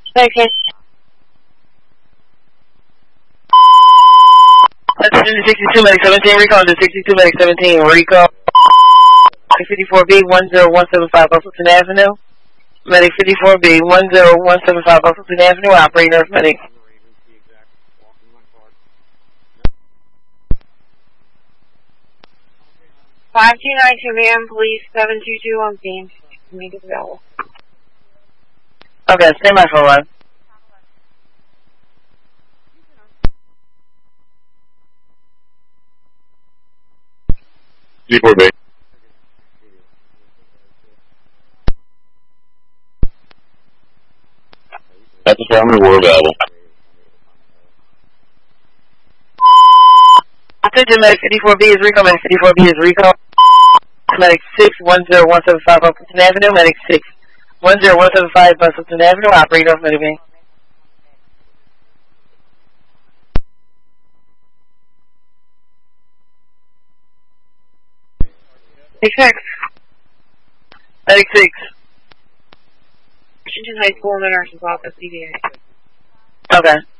Okay. That's 62 Medic 17, recall to 62 Medic 17, recall 54B 10175 Buffleton Avenue. Medic 54B 10175 Buffleton Avenue, operating Nurse Medic. 5292 ma'am, police 722 on scene. Make it available. Okay, stand by for a while. G4B. At the family, we're available. Attention, Medic 54B is recall, Medic 54B is recall. Medic 610175 Buffleton Avenue, Medic 610175 Buffleton Avenue, operator of Medic. 6. Medic 6. Washington High School in the nurse's office, CVA. Okay.